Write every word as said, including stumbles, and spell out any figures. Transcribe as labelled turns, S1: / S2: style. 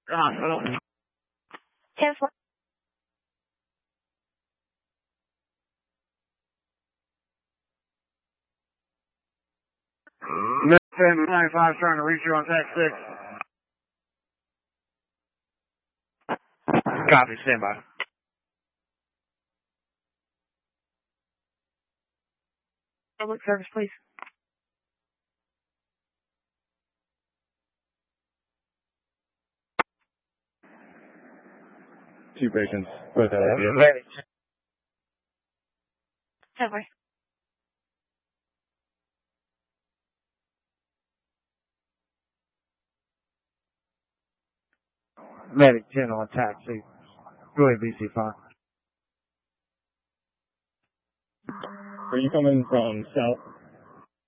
S1: Hospital.
S2: ten four.
S1: Family ninety-five trying to reach you on tax six. Copy, stand by.
S2: Public service, please.
S3: Two patients. Both out of here.
S2: ten four.
S1: Medic ten on taxi. Go ahead, B C five.
S3: Are you coming from south